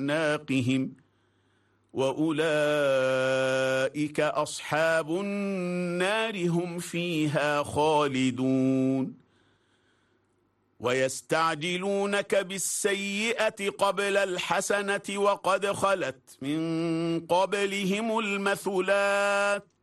أعناقهم وأولئك أصحاب النار هم فيها خالدون ويستعجلونك بالسيئة قبل الحسنة وقد خلت من قبلهم المثلات